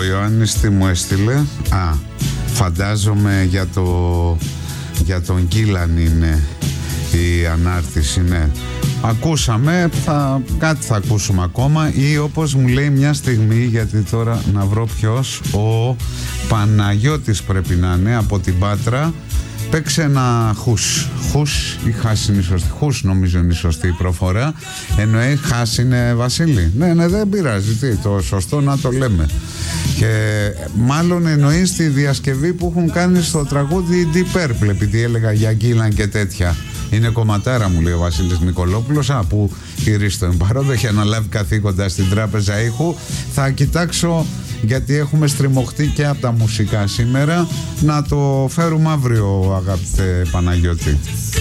Ο Ιωάννης τι μου έστειλε? Φαντάζομαι για τον Γκίλαν είναι η ανάρτηση, ναι. Ακούσαμε, κάτι θα ακούσουμε ακόμα, ή όπως μου λέει μια στιγμή, γιατί τώρα να βρω ποιος, ο Παναγιώτης πρέπει να είναι, από την Πάτρα. Παίξε ένα χους ή χάς είναι η σωστή? Χους νομίζω είναι η σωστή προφορά. Εννοεί χάς είναι Βασίλη? Ναι, δεν πειράζει, το σωστό να το λέμε. Και μάλλον εννοεί στη διασκευή που έχουν κάνει στο τραγούδι Deep Purple, επειδή έλεγα για Γκίλαν και τέτοια. Είναι κομματάρα, μου λέει ο Βασίλης Νικολόπουλος, που χειρίστο εμπαρόδο, έχει αναλάβει καθήκοντα στην Τράπεζα Ήχου. Θα κοιτάξω, γιατί έχουμε στριμωχτεί και από τα μουσικά σήμερα, να το φέρουμε αύριο, αγαπητέ Παναγιώτη.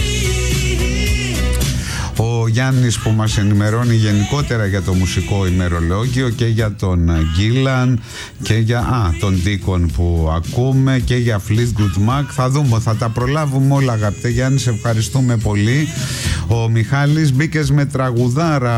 Ο Γιάννης που μας ενημερώνει γενικότερα για το μουσικό ημερολόγιο και για τον Γκίλαν και για τον Ντίκον που ακούμε και για Fleetwood Mac. Θα δούμε, θα τα προλάβουμε όλα, αγαπητέ Γιάννη, σε ευχαριστούμε πολύ. Ο Μιχάλης μπήκες με τραγουδάρα.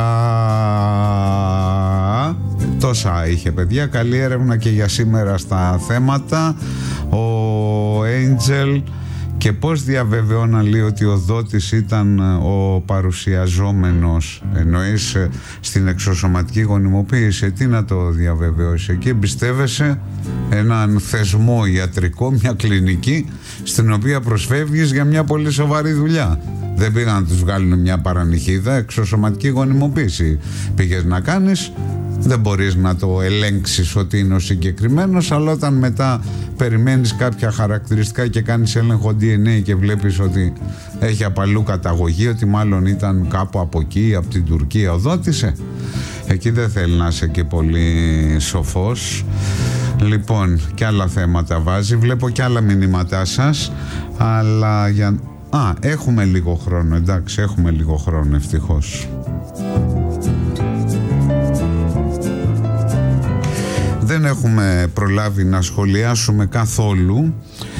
Τόσα είχε, παιδιά, καλή έρευνα και για σήμερα στα θέματα. Ο Angel. Και πώς διαβεβαιώναν, λέει, ότι ο Δότης ήταν ο παρουσιαζόμενος, εννοείς στην εξωσωματική γονιμοποίηση? Τι να το διαβεβαιώσει? Εκεί εμπιστεύεσαι έναν θεσμό ιατρικό, μια κλινική, στην οποία προσφεύγεις για μια πολύ σοβαρή δουλειά. Δεν πήγαν να τους βγάλουν μια παρανυχίδα, εξωσωματική γονιμοποίηση πήγες να κάνεις. Δεν μπορείς να το ελέγξεις ότι είναι ο συγκεκριμένος, αλλά όταν μετά περιμένεις κάποια χαρακτηριστικά και κάνεις έλεγχο DNA και βλέπεις ότι έχει απαλού καταγωγή, ότι μάλλον ήταν κάπου από εκεί, από την Τουρκία οδότησε, εκεί δεν θέλει να είσαι και πολύ σοφός. Λοιπόν, και άλλα θέματα βάζει, βλέπω και άλλα μηνύματά σας, αλλά έχουμε λίγο χρόνο, εντάξει, έχουμε λίγο χρόνο, ευτυχώς. Δεν έχουμε προλάβει να σχολιάσουμε καθόλου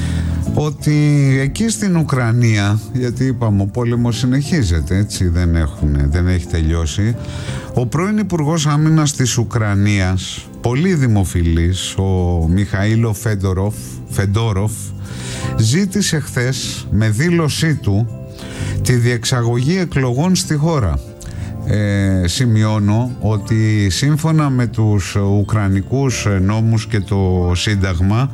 ότι εκεί στην Ουκρανία, γιατί είπαμε ο πόλεμος συνεχίζεται, έτσι, δεν έχει τελειώσει, ο πρώην Υπουργός Άμυνας της Ουκρανίας, πολύ δημοφιλής, ο Μιχαήλο Φεντόροφ, ζήτησε χθες με δήλωσή του τη διεξαγωγή εκλογών στη χώρα. Σημειώνω ότι σύμφωνα με τους ουκρανικούς νόμους και το Σύνταγμα,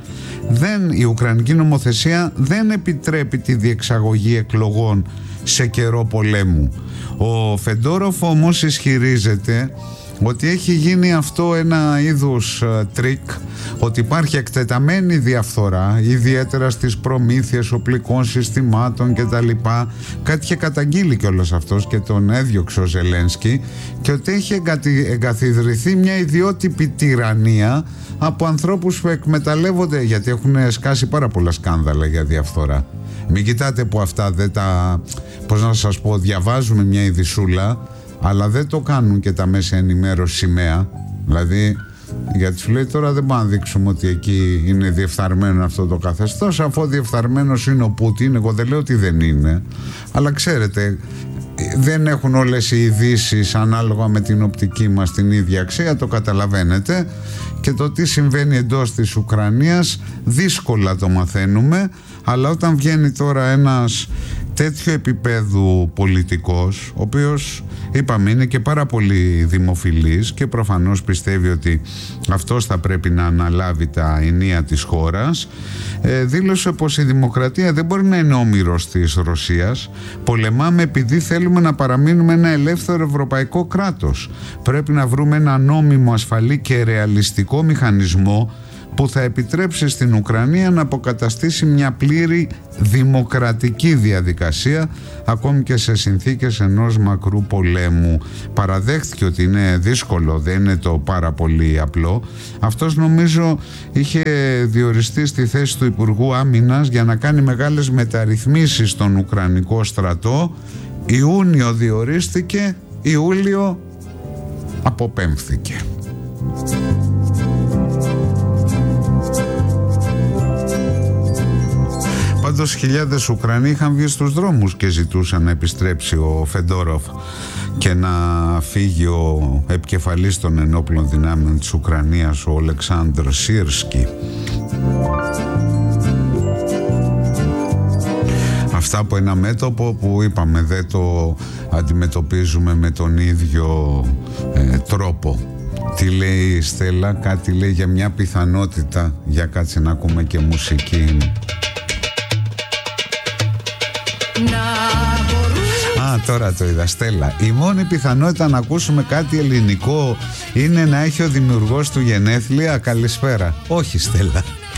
η ουκρανική νομοθεσία δεν επιτρέπει τη διεξαγωγή εκλογών σε καιρό πολέμου. Ο Φεντόροφ όμως ισχυρίζεται ότι έχει γίνει αυτό ένα είδους τρίκ, ότι υπάρχει εκτεταμένη διαφθορά, ιδιαίτερα στις προμήθειες οπλικών συστημάτων κτλ. Κάτι είχε καταγγείλει κιόλας αυτός και τον έδιωξε ο Ζελένσκι, και ότι έχει εγκαθιδρυθεί μια ιδιότυπη τυραννία από ανθρώπους που εκμεταλλεύονται, γιατί έχουν σκάσει πάρα πολλά σκάνδαλα για διαφθορά. Μην κοιτάτε που αυτά δεν τα, πώς να σας πω, διαβάζουμε μια ειδισούλα, αλλά δεν το κάνουν και τα μέσα ενημέρωση σημαία. Δηλαδή, γιατί σου λέει τώρα δεν πάμε να δείξουμε ότι εκεί είναι διεφθαρμένο αυτό το καθεστώς, αφού διεφθαρμένος είναι ο Πούτιν. Εγώ δεν λέω ότι δεν είναι, αλλά ξέρετε, δεν έχουν όλες οι ειδήσεις ανάλογα με την οπτική μας την ίδια αξία, το καταλαβαίνετε. Και το τι συμβαίνει εντός της Ουκρανίας δύσκολα το μαθαίνουμε, αλλά όταν βγαίνει τώρα ένας τέτοιο επίπεδου πολιτικός, ο οποίος, είπαμε, είναι και πάρα πολύ δημοφιλής και προφανώς πιστεύει ότι αυτός θα πρέπει να αναλάβει τα ενία της χώρας, δήλωσε πως η δημοκρατία δεν μπορεί να είναι όμηρος της Ρωσίας. Πολεμάμε επειδή θέλουμε να παραμείνουμε ένα ελεύθερο ευρωπαϊκό κράτος. Πρέπει να βρούμε ένα νόμιμο, ασφαλή και ρεαλιστικό μηχανισμό που θα επιτρέψει στην Ουκρανία να αποκαταστήσει μια πλήρη δημοκρατική διαδικασία, ακόμη και σε συνθήκες ενός μακρού πολέμου. Παραδέχθηκε ότι είναι δύσκολο, δεν είναι το πάρα πολύ απλό. Αυτός νομίζω είχε διοριστεί στη θέση του Υπουργού Άμυνας για να κάνει μεγάλες μεταρρυθμίσεις στον Ουκρανικό στρατό. Ιούνιο διορίστηκε, Ιούλιο αποπέμφθηκε. Πάντως χιλιάδες Ουκρανοί είχαν βγει στους δρόμους και ζητούσαν να επιστρέψει ο Φεντόροφ. και να φύγει ο επικεφαλής των ενόπλων δυνάμεων της Ουκρανίας, ο Ολεξάνδρ Σίρσκι. Αυτά από ένα μέτωπο που είπαμε δεν το αντιμετωπίζουμε με τον ίδιο τρόπο. Τι λέει η Στέλλα? Κάτι λέει για μια πιθανότητα. Για κάτσε να ακούμε και μουσική. Τώρα το είδα, Στέλλα. Η μόνη πιθανότητα να ακούσουμε κάτι ελληνικό είναι να έχει ο δημιουργός του γενέθλια. Καλησπέρα. Όχι, Στέλλα.